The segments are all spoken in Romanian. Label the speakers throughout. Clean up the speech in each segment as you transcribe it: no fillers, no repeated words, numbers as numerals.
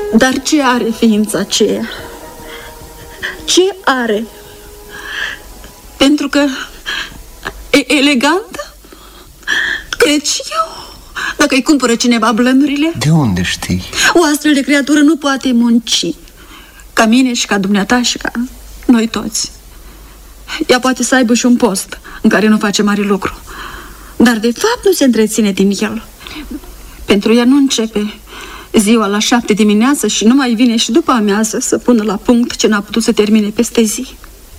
Speaker 1: Dar ce are ființa aceea? Ce are? Pentru că e elegantă? Cred și eu. Dacă îi cumpără cineva blănurile.
Speaker 2: De unde știi?
Speaker 1: O astfel de creatură nu poate munci, ca mine și ca dumneata și ca noi toți. Ea poate să aibă și un post în care nu face mare lucru, dar de fapt nu se întreține din el. Pentru ea nu începe ziua la 7 dimineața și nu mai vine și după amiază să pună la punct ce n-a putut să termine peste zi.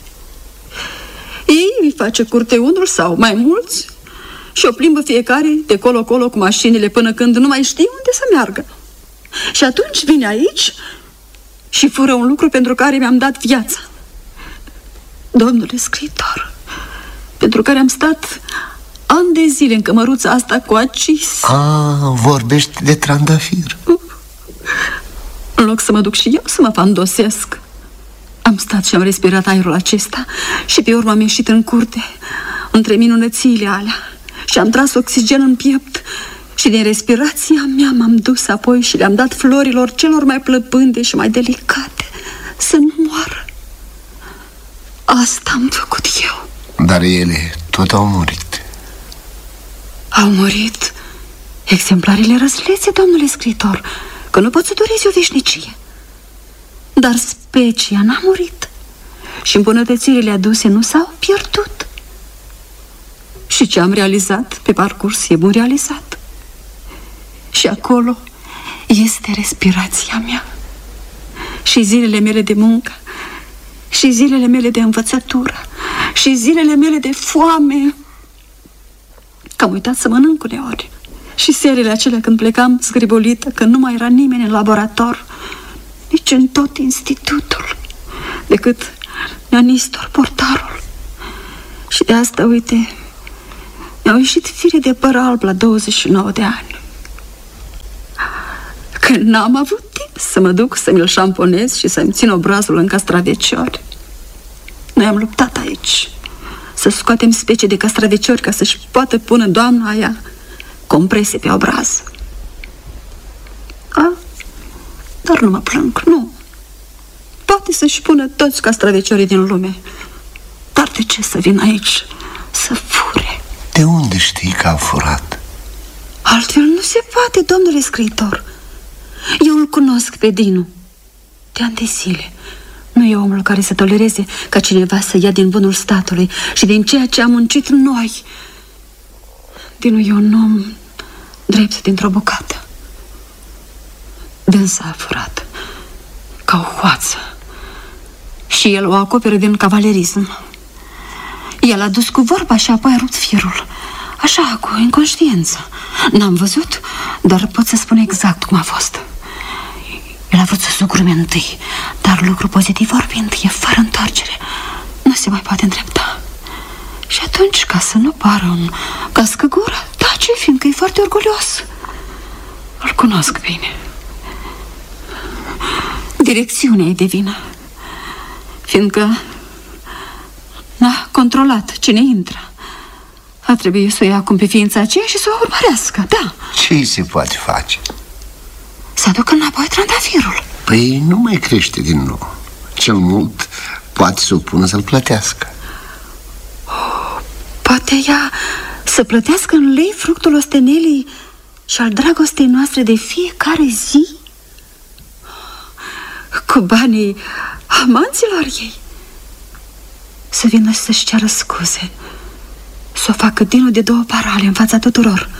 Speaker 1: Ei îi face curte unul sau mai mulți și o plimbă fiecare de colo-colo cu mașinile până când nu mai știe unde să meargă. Și atunci vine aici și fură un lucru pentru care mi-am dat viața. Domnule scriitor, pentru care am stat ani de zile în cămăruța asta cu acis.
Speaker 2: Vorbești de trandafir.
Speaker 1: În loc să mă duc și eu să mă fandosesc, am stat și am respirat aerul acesta și pe urmă am ieșit în curte, între minunățiile alea, și am tras oxigen în piept și din respirația mea m-am dus apoi și le-am dat florilor celor mai plăpânde și mai delicate să nu moară. Asta am făcut eu.
Speaker 2: Dar ele tot au murit.
Speaker 1: Au murit exemplarele răslețe, domnule scriitor, că nu pot să durezi o veșnicie. Dar specia n-a murit și îmbunătățirile aduse nu s-au pierdut. Și ce am realizat pe parcurs e bun realizat. Și acolo este respirația mea și zilele mele de muncă și zilele mele de învățătură și zilele mele de foame, că am uitat să mănânc uneori, și serile acelea când plecam zgribolită, când nu mai era nimeni în laborator, nici în tot institutul, decât Neanistor, portarul. Și de asta, uite, mi-au ieșit fire de păr alb la 29 de ani. Când n-am avut timp să mă duc să mi-l șamponez și să-mi țin obrazul în castraveciori. Noi am luptat aici să scoatem specie de castraveciori ca să-și poată pune doamna aia comprese pe obraz. Dar nu mă plâng, nu. Poate să-și pună toți castraveciorii din lume. Dar de ce să vin aici să fure?
Speaker 2: De unde știi că a furat?
Speaker 1: Altfel nu se poate, domnule scriitor. Eu îl cunosc pe Dinu de ani de zile. Nu e omul care să tolereze ca cineva să ia din bunul statului și din ceea ce am muncit noi. Dinu e un om drept dintr-o bucată. Dânsa a furat ca o hoață și el o acoperă din cavalerism. El a dus cu vorba și apoi a rupt firul, așa, cu inconștiență. N-am văzut, dar pot să spun exact cum a fost. El a vrut să sugrume întâi, dar lucru pozitiv vorbind e fără întoarcere. Nu se mai poate îndrepta. Și atunci, ca să nu pară un cascăgură, tace, fiindcă e foarte orgolios. Îl cunosc bine. Direcțiunea e de vină, fiindcă n-a controlat cine intră. A trebuit să o ia acum pe ființa aceea și să o urmărească, da.
Speaker 2: Ce se poate face?
Speaker 1: Să aducă înapoi trandafirul.
Speaker 2: Păi nu mai crește din nou. Cel mult poate să o pună să-l plătească.
Speaker 1: Poate ea să plătească în lei fructul ostenelii și al dragostei noastre de fiecare zi? Cu banii amanților ei? Să vină și să-și ceară scuze, să o facă Dinu de 2 parale în fața tuturor.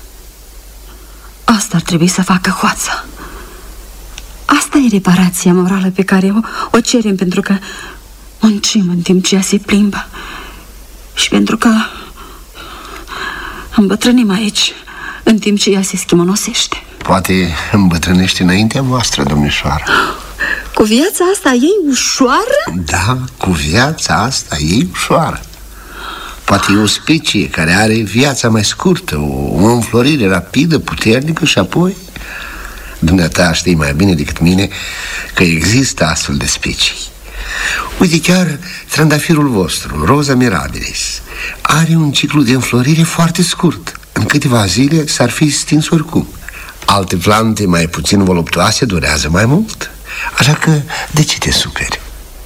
Speaker 1: Asta ar trebui să facă hoața. Asta e reparația morală pe care o cerem, pentru că muncim în timp ce ea se plimbă și pentru că îmbătrânim aici în timp ce ea se schimonosește.
Speaker 2: Poate îmbătrânește înaintea voastră, domnișoară.
Speaker 1: Cu viața asta ei ușoară?
Speaker 2: Da, cu viața asta ei ușoară. Poate e o specie care are viața mai scurtă, o înflorire rapidă, puternică și apoi... Dumneata știi mai bine decât mine că există astfel de specii. Uite, chiar trandafirul vostru, Rosa mirabilis, are un ciclu de înflorire foarte scurt. În câteva zile s-ar fi stins oricum. Alte plante mai puțin voluptoase durează mai mult. Așa că, de ce te superi?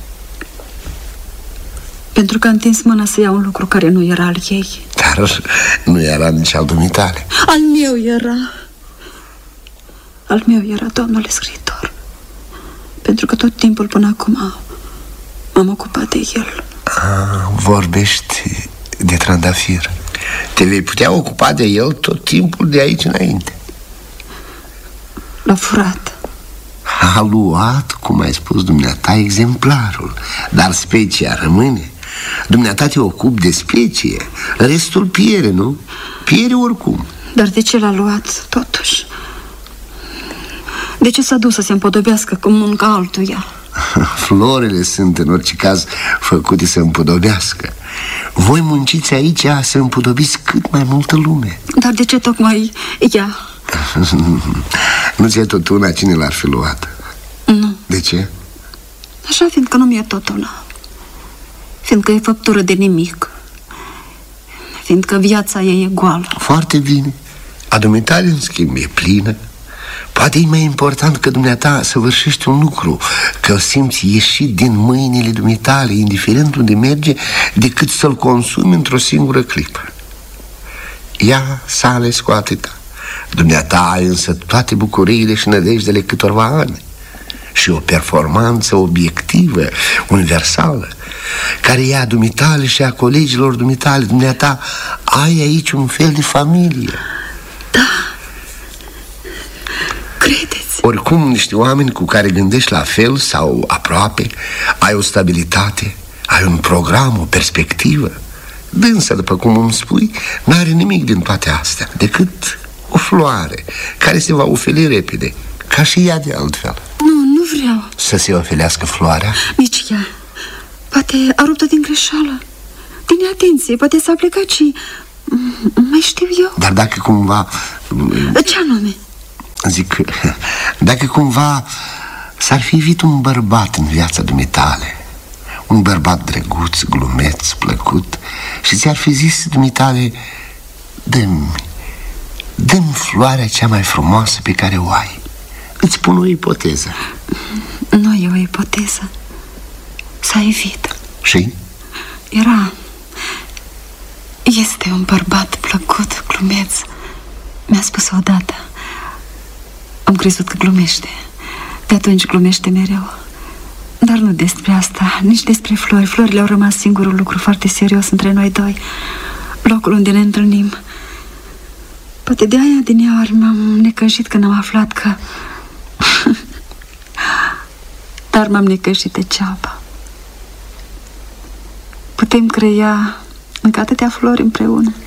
Speaker 1: Pentru că a întins mâna să ia un lucru care nu era al ei.
Speaker 2: Dar nu era nici al dumitale.
Speaker 1: Al meu era. Al meu era, domnule scriitor. Pentru că tot timpul până acum m-am ocupat de el.
Speaker 2: Vorbești de trandafir. Te vei putea ocupa de el tot timpul de aici înainte.
Speaker 1: L-a furat.
Speaker 2: A luat, cum ai spus dumneata, exemplarul. Dar specia rămâne. Dumneata te ocupi de specie. Restul piere, nu? Piere oricum.
Speaker 1: Dar de ce l-a luat, totuși? De ce s-a dus să se împodobească cu munca altuia?
Speaker 2: Florile sunt, în orice caz, făcute să împodobească. Voi munciți aici să împodobiți cât mai multă lume.
Speaker 1: Dar de ce tocmai ea?
Speaker 2: Nu ți-e tot una cine l-ar fi luat?
Speaker 1: Nu.
Speaker 2: De ce?
Speaker 1: Așa, fiindcă nu mi-e tot una. Fiindcă e făptură de nimic. Fiindcă viața ei e goală.
Speaker 2: Foarte bine. A dumitale, în schimb, e plină. Poate e mai important că dumneata săvârșești un lucru, că o simți ieșit din mâinile dumitale, indiferent unde merge, decât să-l consumi într-o singură clipă. Ea s-a ales cu atâta. Dumneata ai însă toate bucuriile și nădejdele câtorva ani și o performanță obiectivă, universală, care e a dumitale și a colegilor dumitale. Dumneata ai aici un fel de familie.
Speaker 1: Da. Credeți?
Speaker 2: Oricum, niște oameni cu care gândești la fel sau aproape, ai o stabilitate, ai un program, o perspectivă. Dânsa, după cum îmi spui, n-are nimic din toate astea, decât o floare care se va ofeli repede, ca și ea de altfel.
Speaker 1: Nu vreau.
Speaker 2: Să se ofelească floarea?
Speaker 1: Nici ea. Poate a rupt-o din greșeală, din atenție, poate s-a plecat și... mai știu eu.
Speaker 2: Dar dacă cumva...
Speaker 1: Ce anume?
Speaker 2: Zic, dacă cumva s-ar fi evit un bărbat în viața dumitale, un bărbat drăguț, glumeț, plăcut, și ți-ar fi zis dumitale: dă-mi floarea cea mai frumoasă pe care o ai. Îți spun o ipoteză.
Speaker 1: Nu e o ipoteză. S-a evit.
Speaker 2: Și?
Speaker 1: Este un bărbat plăcut, glumeț. Mi-a spus odată. Am crezut că glumește. De atunci glumește mereu. Dar nu despre asta, nici despre flori. Florile au rămas singurul lucru foarte serios între noi doi. Locul unde ne întâlnim. Poate de aia din ori m-am necăjit când am aflat că... Dar m-am necăjit degeaba. Putem crea încă atâtea flori împreună.